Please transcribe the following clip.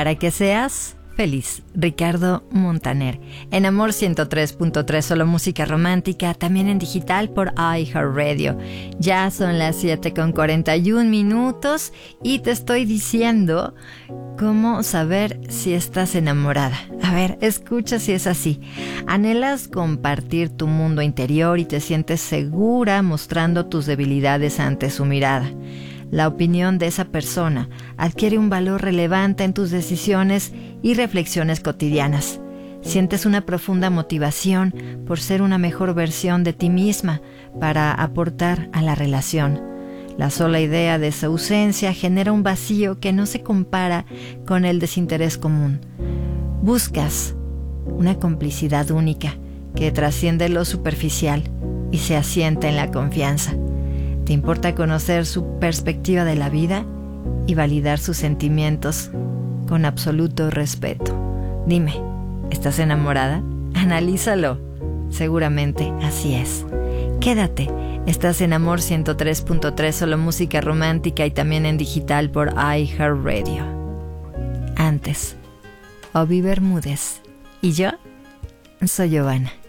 para que seas feliz. Ricardo Montaner. En Amor 103.3, solo música romántica, también en digital por iHeartRadio. Ya son las 7:41 y te estoy diciendo cómo saber si estás enamorada. A ver, escucha si es así. Anhelas compartir tu mundo interior y te sientes segura mostrando tus debilidades ante su mirada. La opinión de esa persona adquiere un valor relevante en tus decisiones y reflexiones cotidianas. Sientes una profunda motivación por ser una mejor versión de ti misma para aportar a la relación. La sola idea de su ausencia genera un vacío que no se compara con el desinterés común. Buscas una complicidad única que trasciende lo superficial y se asienta en la confianza. ¿Te importa conocer su perspectiva de la vida y validar sus sentimientos con absoluto respeto? Dime, ¿estás enamorada? Analízalo. Seguramente así es. Quédate. Estás en Amor 103.3, solo música romántica y también en digital por iHeartRadio. Antes, Obi Bermúdez. Y yo soy Giovanna.